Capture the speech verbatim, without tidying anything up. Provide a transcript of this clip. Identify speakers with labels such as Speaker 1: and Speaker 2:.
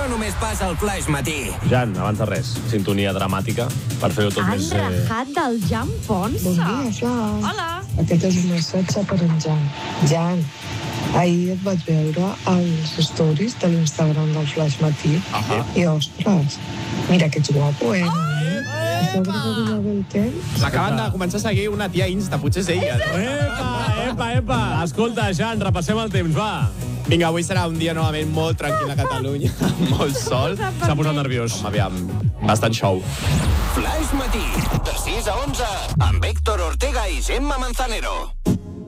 Speaker 1: només passa al Flaix Matí.
Speaker 2: Jan, abans de res, sintonia dramàtica per fer-ho tot més...
Speaker 3: Han rajat del Jan Ponsa.
Speaker 4: Bon dia, Flaix.
Speaker 3: Hola.
Speaker 4: Aquest és un missatge per en Jan. Jan, ahir et vaig veure als stories de l'Instagram del Flaix Matí.
Speaker 2: Ahà.
Speaker 4: I, ostres, mira que ets guapo, eh?
Speaker 5: Acaben de començar a seguir una tia Insta, potser és ella.
Speaker 2: Epa, epa, epa. Escolta, Jan, repassem el temps, va.
Speaker 5: Vinga, avui serà un dia novament molt tranquil a Catalunya, molt sol.
Speaker 2: S'ha posat nerviós.
Speaker 5: Home, aviam, bastant show.
Speaker 1: Flaix Matí, de sis a onze, amb Héctor Ortega i Gemma Manzanero.